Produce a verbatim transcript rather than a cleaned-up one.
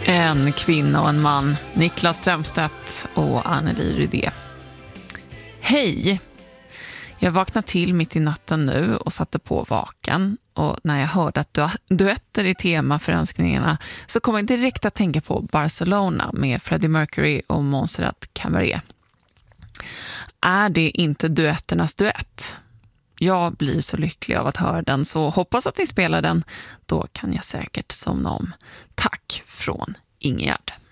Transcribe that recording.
En kvinna och en man, Niklas Strömstedt och Anneli Rydé. Hej! Jag vaknade till mitt i natten nu och satte på vaken. Och när jag hörde att du duetter är tema för önskningarna så kom jag direkt att tänka på Barcelona med Freddie Mercury och Montserrat Caballé. Är det inte duetternas duett? Jag blir så lycklig av att höra den, så hoppas att ni spelar den. Då kan jag säkert somna om. Tack från Ingegärd.